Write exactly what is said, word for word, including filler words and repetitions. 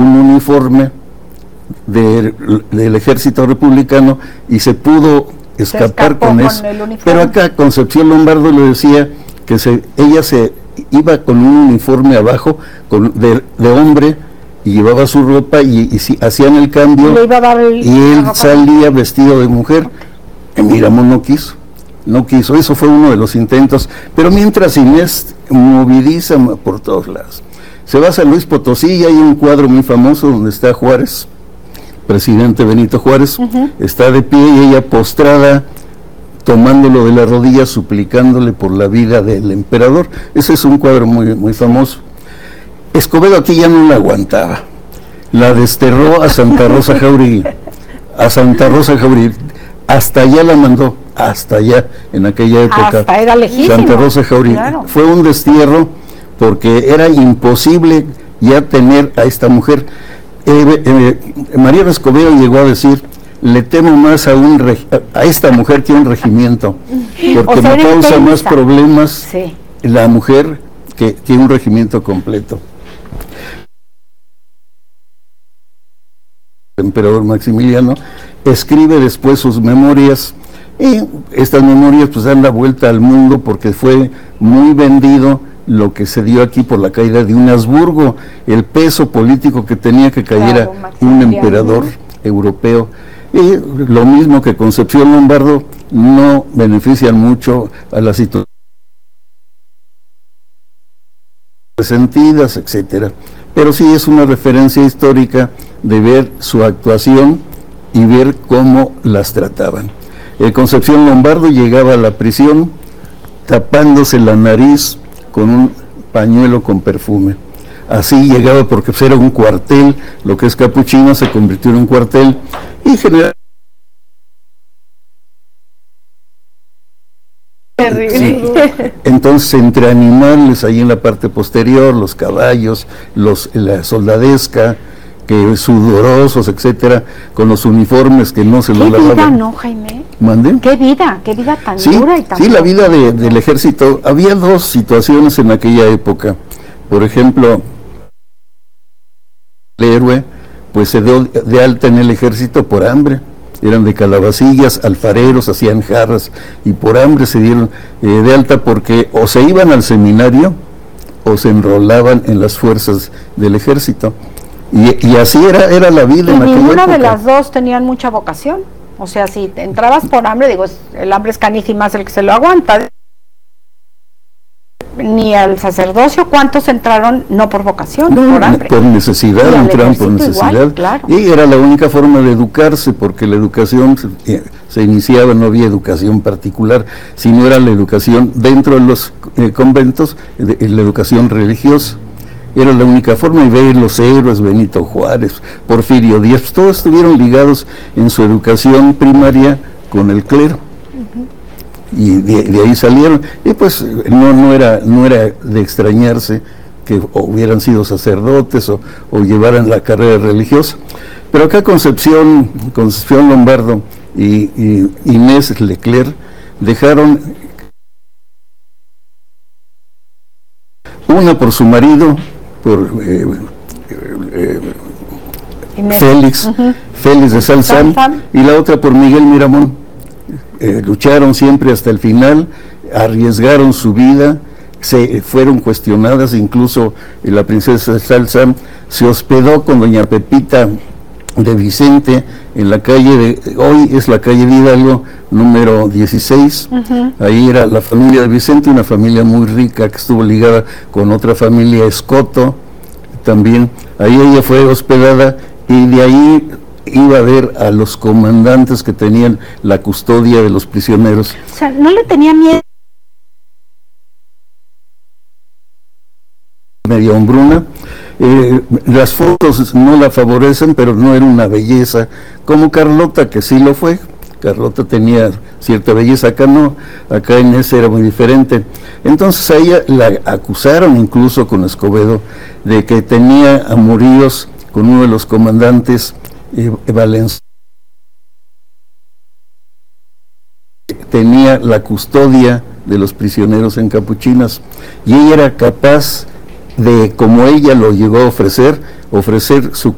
un uniforme de, del ejército republicano y se pudo escapar con, con eso. Pero acá Concepción Lombardo le decía que se, ella se iba con un uniforme abajo con, de, de hombre y llevaba su ropa y, y si hacían el cambio le iba a dar el, y él salía vestido de mujer. Y Miramón no quiso, no quiso, eso fue uno de los intentos, pero mientras Inés moviliza por todos lados. Se va a San Luis Potosí y hay un cuadro muy famoso donde está Juárez, presidente Benito Juárez, uh-huh. está de pie y ella postrada, tomándolo de las rodillas, suplicándole por la vida del emperador. Ese es un cuadro muy, muy famoso. Escobedo aquí ya no la aguantaba, la desterró a Santa Rosa Jauregui, a Santa Rosa Jauregui, hasta allá la mandó, hasta allá, en aquella época. Hasta era lejísimo. Santa Rosa Jauregui, claro. Fue un destierro porque era imposible ya tener a esta mujer. Eh, eh, Mariano Escobedo llegó a decir, le temo más a, un a esta mujer que a un regimiento, porque o sea, me causa más problemas sí. la mujer que, que un regimiento completo. El emperador Maximiliano escribe después sus memorias, y estas memorias pues dan la vuelta al mundo porque fue muy vendido lo que se dio aquí por la caída de un Habsburgo, el peso político que tenía que cayera claro, un emperador europeo. Y lo mismo que Concepción Lombardo, no benefician mucho a las situaciones resentidas, etcétera. Pero sí es una referencia histórica de ver su actuación y ver cómo las trataban. Eh, Concepción Lombardo llegaba a la prisión tapándose la nariz con un pañuelo con perfume. Así llegaba porque era un cuartel, lo que es Capuchino se convirtió en un cuartel y generalmente sí. Entonces entre animales ahí en la parte posterior, los caballos, los, la soldadesca, que sudorosos, etcétera, con los uniformes que no se los lavaban. ¿Qué vida, no, Jaime? ¿Mande? ¿Qué vida? ¿Qué vida tan sí, dura y tan Sí, la vida de, del ejército. Había dos situaciones en aquella época. Por ejemplo, el héroe, pues se dio de alta en el ejército por hambre. Eran de calabacillas, alfareros, hacían jarras, y por hambre se dieron eh, de alta porque o se iban al seminario o se enrolaban en las fuerzas del ejército. Y, y así era, era la vida. Y en ninguna época. de las dos tenían mucha vocación. O sea, si te entrabas por hambre, digo, el hambre es canijo y más el que se lo aguanta. Ni al sacerdocio, ¿cuántos entraron no por vocación, no, por hambre? Por necesidad, entraron por necesidad. Igual, claro. Y era la única forma de educarse, porque la educación se, se iniciaba, no había educación particular, sino era la educación dentro de los eh, conventos, de, de la educación religiosa. Era la única forma, y ver los héroes, Benito Juárez, Porfirio Díaz, pues todos estuvieron ligados en su educación primaria con el clero, uh-huh. y de, de ahí salieron, y pues no, no, era, no era de extrañarse que hubieran sido sacerdotes o, o llevaran la carrera religiosa. Pero acá Concepción, Concepción Lombardo y, y Inés Leclerc dejaron, una por su marido, por eh, eh, Félix, uh-huh. Félix de Salzán, y la otra por Miguel Miramón. Eh, lucharon siempre hasta el final, arriesgaron su vida, se fueron cuestionadas, incluso eh, la princesa de Salzán se hospedó con doña Pepita de Vicente en la calle de, hoy es la calle de Hidalgo número dieciséis, uh-huh. Ahí era la familia de Vicente, una familia muy rica que estuvo ligada con otra familia Escoto también. Ahí ella fue hospedada y de ahí iba a ver a los comandantes que tenían la custodia de los prisioneros. O sea, no le tenía miedo. Media hombruna. Eh, las fotos no la favorecen, pero no era una belleza como Carlota, que sí lo fue. Carlota tenía cierta belleza, acá no, acá Inés era muy diferente. Entonces a ella la acusaron incluso con Escobedo de que tenía amoríos con uno de los comandantes, eh, Valencia. Tenía la custodia de los prisioneros en Capuchinas y ella era capaz de, como ella lo llegó a ofrecer, ofrecer su